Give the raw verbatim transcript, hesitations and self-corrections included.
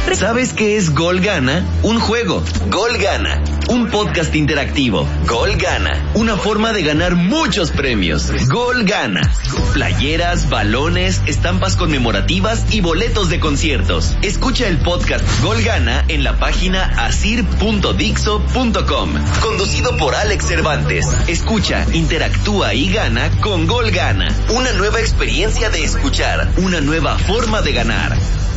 ¿Sabes qué es Gol Gana? Un juego. Gol Gana. Un podcast interactivo. Gol Gana. Una forma de ganar muchos premios. Gol Gana. Playeras, balones, estampas conmemorativas y boletos de conciertos. Escucha el podcast Gol Gana en la página asir punto dixo punto com. Conducido por Alex Cervantes. Escucha, interactúa y gana con Gol Gana. Una nueva experiencia de escuchar. Una nueva forma de ganar.